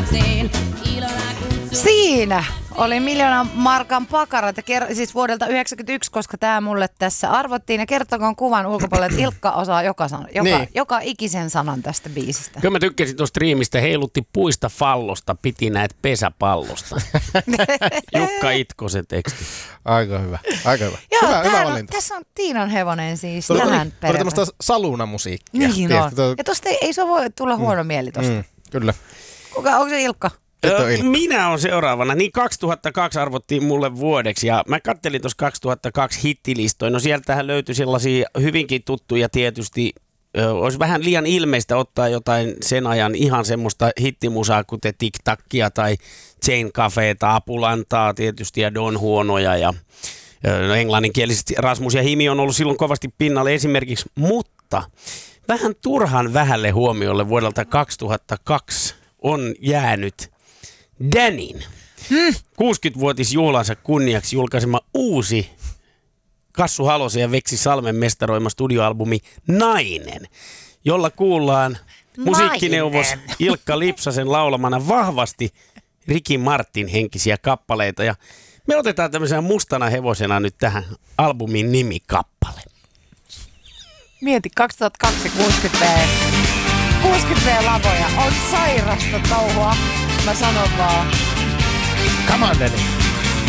Siinä oli 1 000 000 markan pakarat, siis vuodelta 1991, koska tämä mulle tässä arvottiin. Ja kertokoon kuvan ulkopuolelle, että Ilkka osaa joka ikisen sanan tästä biisistä. Kyllä mä tykkäsin tuosta striimistä, heilutti puista fallosta, piti näet pesäpallosta. Jukka Itkosen teksti. Aika hyvä, aika hyvä. Joo, hyvä valinta. Tässä on Tiinan hevonen siis Tuo tähän oli tämmöistä salunamusiikkia. Niin on. Ja tosta ei se voi tulla huono mieli tosta. Kyllä. Onko se Ilkka? Minä olen seuraavana. Niin 2002 arvottiin mulle vuodeksi ja mä kattelin tuossa 2002 hittilistoja. No sieltähän löytyi sellaisia hyvinkin tuttuja tietysti. Olisi vähän liian ilmeistä ottaa jotain sen ajan ihan semmoista hittimusaa, kuten Tic-Tacia tai Chain Cafeta, Apulantaa tietysti ja Don Huonoja ja englanninkielisesti Rasmus ja Himi on ollut silloin kovasti pinnalle esimerkiksi, mutta vähän turhan vähälle huomiolle vuodelta 2002 on jäänyt Danin 60-vuotisjuhlansa kunniaksi julkaisema uusi Kassu Halosen ja Veksi Salmen mestaroima studioalbumi Nainen, jolla kuullaan musiikkineuvos Ilkka Lipsasen laulamana vahvasti Ricky Martin henkisiä kappaleita. Ja me otetaan tämmöisenä mustana hevosena nyt tähän albumin nimikappale. Mieti 2002 60V lavoja. On sairasta touhua. Mä sanon vaan. Come on, Danny.